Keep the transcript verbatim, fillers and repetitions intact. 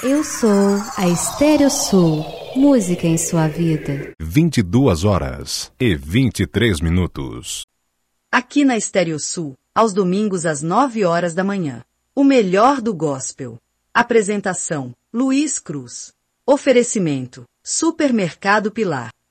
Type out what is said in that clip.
Eu sou a Estéreo Sul, música em sua vida. vinte e duas horas e vinte e três minutos. Aqui na Estéreo Sul, aos domingos às nove horas da manhã. O melhor do gospel. Apresentação, Luiz Cruz. Oferecimento, Supermercado Pilar.